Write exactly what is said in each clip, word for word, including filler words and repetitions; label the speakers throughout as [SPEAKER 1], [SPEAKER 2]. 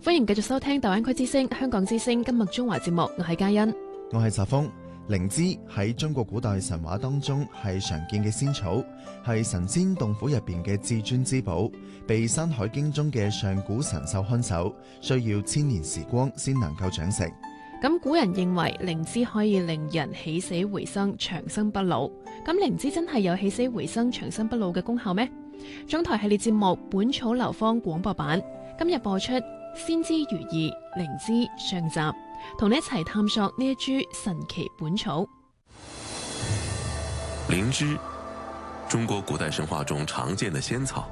[SPEAKER 1] 歡迎繼續收聽大灣區之聲、香港之聲今日中華節目，我係嘉欣，
[SPEAKER 2] 我係澤峰。靈芝喺中國古代神話當中係常見嘅仙草，係神仙洞府入邊嘅至尊之寶，被《山海經》中嘅上古神獸看守，需要千年時光先能夠長成。
[SPEAKER 1] 咁古人認為靈芝可以令人起死回生、長生不老。咁靈芝真係有起死回生、長生不老嘅功效咩？中台系列節目《本草流芳》廣播版今日播出《先知如意靈芝》上集，同你一齊探索呢一株神奇本草。
[SPEAKER 3] 靈芝，中國古代神話中常見的仙草，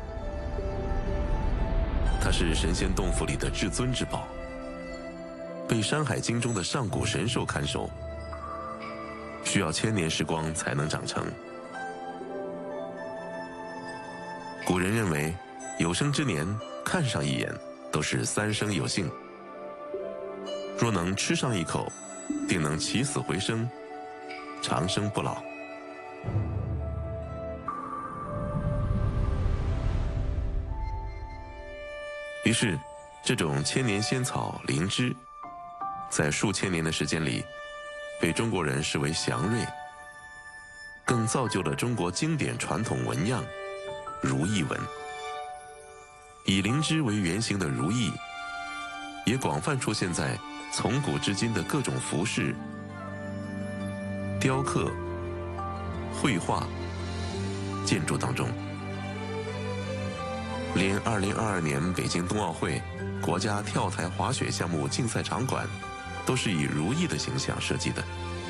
[SPEAKER 3] 它是神仙洞府裡的至尊之寶，被《山海經》中的上古神獸看守，需要千年時光才能長成。古人認為，有生之年看上一眼都是三生有幸，若能吃上一口，定能起死回生，長生不老。於是，這種千年仙草靈芝，在數千年的時間裡，被中國人視為祥瑞，更造就了中國經典傳統紋樣如意紋。以靈芝為原型的如意，也廣泛出現在從古至今的各種服飾、雕刻、繪畫、建築當中。連二零二二年北京冬奧會國家跳台滑雪項目競賽場館都是以如意的形象設計的。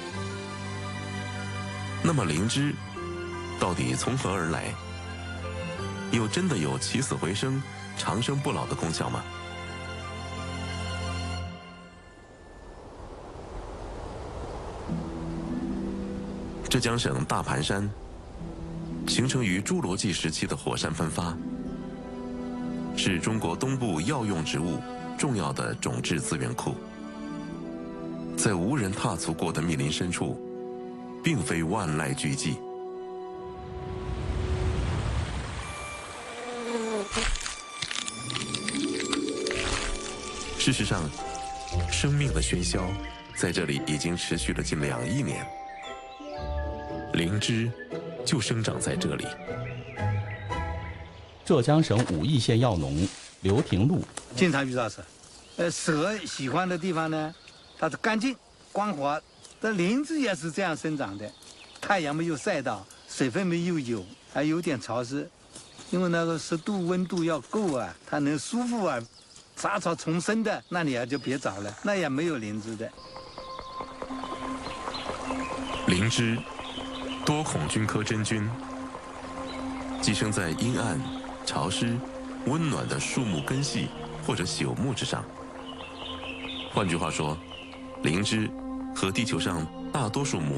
[SPEAKER 3] 那麼靈芝到底從何而來？又真的有起死回生、長生不老的功效嗎？浙江省大盤山形成於侏羅紀時期的火山噴發，是中國東部藥用植物重要的種質資源庫。在無人踏足過的密林深處，並非萬籟俱寂。事實上，生命的喧囂在這裡已經持續了近兩億年。靈芝就生長在這裡。
[SPEAKER 4] 浙江省武義縣藥農劉廷祿
[SPEAKER 5] 經常遇到蛇，呃，蛇喜歡的地方呢，它是乾淨光滑。這靈芝也是這樣生長的，太陽沒有曬到，水分沒有有，還有點潮濕，因為那個濕度溫度要夠啊，它能舒服啊。雜草叢生的，那你啊就別找了，那也沒有靈芝的。
[SPEAKER 3] 靈芝，多孔菌科真菌，寄生在陰暗、潮濕、溫暖的樹木根系或者朽木之上。換句話說，靈芝和地球上大多數母